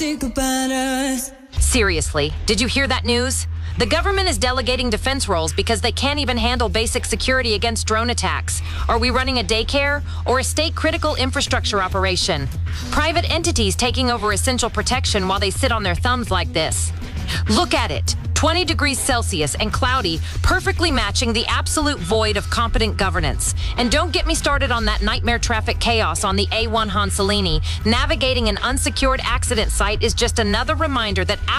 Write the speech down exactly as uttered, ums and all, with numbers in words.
think about us. Seriously, did you hear that news? The government is delegating defense roles because they can't even handle basic security against drone attacks. Are we running a daycare or a state-critical infrastructure operation? Private entities taking over essential protection while they sit on their thumbs like this. Look at it. twenty degrees Celsius and cloudy, perfectly matching the absolute void of competent governance. And don't get me started on that nightmare traffic chaos on the A one Hansalini. Navigating an unsecured accident site is just another reminder that